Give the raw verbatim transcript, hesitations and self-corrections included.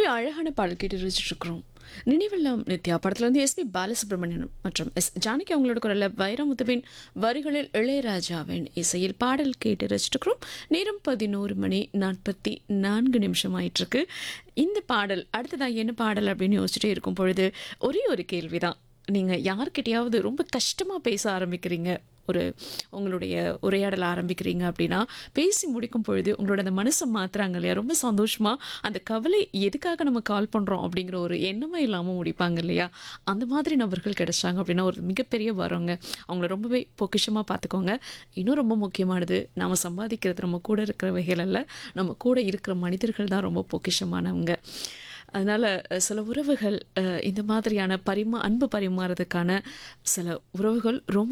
ரொம்பவே அழகான பாடல் கேட்டு ரசிச்சிருக்கிறோம். நினைவெல்லாம் நித்யா படத்துலேருந்து எஸ்பி பாலசுப்ரமணியன் மற்றும் எஸ் ஜானகி அவங்களோட குரல்ல வைரமுத்துவின் வரிகளில் இளையராஜாவின் இசையில் பாடல் கேட்டு ரசிச்சிருக்கிறோம். நேரம் பதினோரு மணி நாற்பத்தி நான்கு நிமிஷம் ஆயிட்டிருக்கு. இந்த பாடல் அடுத்ததாக என்ன பாடல் அப்படின்னு யோசிச்சுட்டே இருக்கும் பொழுது ஒரே ஒரு கேள்வி தான். நீங்கள் யார்கிட்டையாவது ரொம்ப கஷ்டமாக பேச ஆரம்பிக்கிறீங்க, ஒரு உங்களுடைய உரையாடல் ஆரம்பிக்கிறீங்க அப்படின்னா பேசி முடிக்கும் பொழுது உங்களோட அந்த மனசை மாற்றுறாங்க இல்லையா, ரொம்ப சந்தோஷமாக அந்த கவலை எதுக்காக நம்ம கால் பண்ணுறோம் அப்படிங்கிற ஒரு எண்ணமே இல்லாமல் முடிப்பாங்க இல்லையா, அந்த மாதிரி நபர்கள் கிடைச்சாங்க அப்படின்னா ஒரு மிகப்பெரிய வரவங்க. அவங்கள ரொம்பவே பொக்கிஷமாக பார்த்துக்கோங்க. இன்னும் ரொம்ப முக்கியமானது, நம்ம சம்பாதிக்கிறது நம்ம கூட இருக்கிற வகையில் அல்ல, நம்ம கூட இருக்கிற மனிதர்கள் தான் ரொம்ப பொக்கிஷமானவங்க. அதனால் சில உறவுகள் அஹ், இந்த மாதிரியான பரிமா அன்பு பரிமாறதுக்கான சில உறவுகள் ரொம்ப